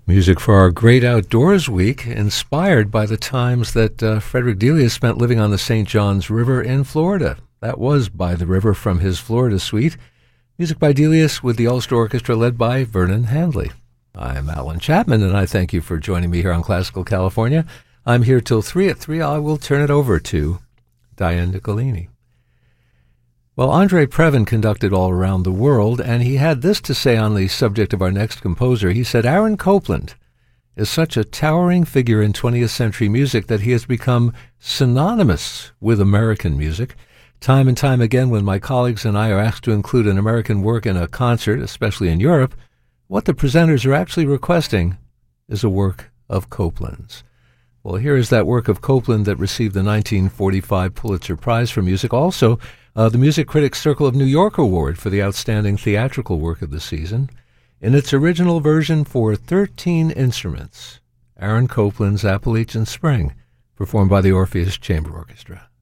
Music for our Great Outdoors Week, inspired by the times that Frederick Delius spent living on the St. Johns River in Florida. That was By the River from his Florida suite. Music by Delius with the Ulster Orchestra led by Vernon Handley. I'm Alan Chapman, and I thank you for joining me here on Classical California. I'm here till 3. At 3, I will turn it over to Diane Nicolini. Well, Andre Previn conducted all around the world, and he had this to say on the subject of our next composer. He said, Aaron Copland is such a towering figure in 20th century music that he has become synonymous with American music. Time and time again, when my colleagues and I are asked to include an American work in a concert, especially in Europe, what the presenters are actually requesting is a work of Copland's. Well, here is that work of Copland that received the 1945 Pulitzer Prize for Music. Also, the Music Critics Circle of New York Award for the Outstanding Theatrical Work of the Season. In its original version for 13 instruments, Aaron Copland's Appalachian Spring, performed by the Orpheus Chamber Orchestra.